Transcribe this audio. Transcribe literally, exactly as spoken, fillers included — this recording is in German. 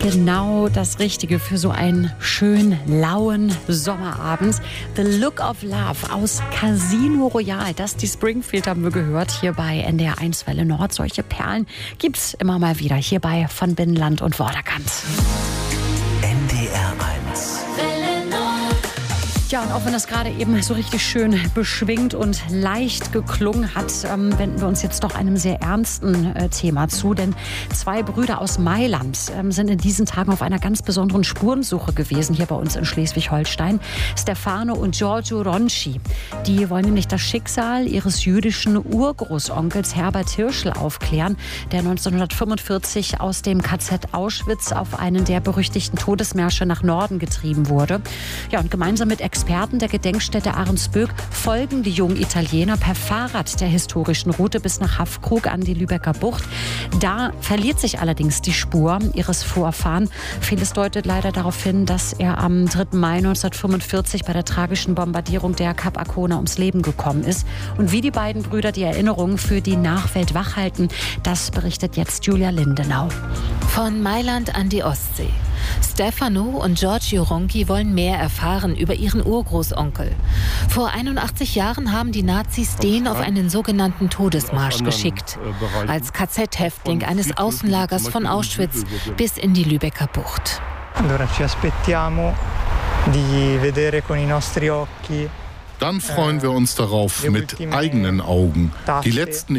genau das Richtige für so einen schönen, lauen Sommerabend. The Look of Love aus Casino Royale. Dusty Springfield haben wir gehört hier bei N D R eins Welle Nord. Solche Perlen gibt's immer mal wieder hier bei Von Binnenland und Vorderkant. N D R eins. Ja, und auch wenn das gerade eben so richtig schön beschwingt und leicht geklungen hat, ähm, wenden wir uns jetzt doch einem sehr ernsten äh, Thema zu. Denn zwei Brüder aus Mailand ähm, sind in diesen Tagen auf einer ganz besonderen Spurensuche gewesen, hier bei uns in Schleswig-Holstein. Stefano und Giorgio Ronchi. Die wollen nämlich das Schicksal ihres jüdischen Urgroßonkels Herbert Hirschl aufklären, der neunzehnhundertfünfundvierzig aus dem K Z Auschwitz auf einen der berüchtigten Todesmärsche nach Norden getrieben wurde. Ja, und gemeinsam mit Experten der Gedenkstätte Ahrensböck folgen die jungen Italiener per Fahrrad der historischen Route bis nach Haffkrug an die Lübecker Bucht. Da verliert sich allerdings die Spur ihres Vorfahren. Vieles deutet leider darauf hin, dass er am dritten Mai neunzehnhundertfünfundvierzig bei der tragischen Bombardierung der Kap Arkona ums Leben gekommen ist. Und wie die beiden Brüder die Erinnerungen für die Nachwelt wachhalten, das berichtet jetzt Julia Lindenau. Von Mailand an die Ostsee. Stefano und Giorgio Ronchi wollen mehr erfahren über ihren Urgroßonkel. Vor einundachtzig Jahren haben die Nazis den auf einen sogenannten Todesmarsch geschickt. Als K Z-Häftling eines Außenlagers von Auschwitz bis in die Lübecker Bucht. Dann freuen wir uns darauf, mit eigenen Augen die letzten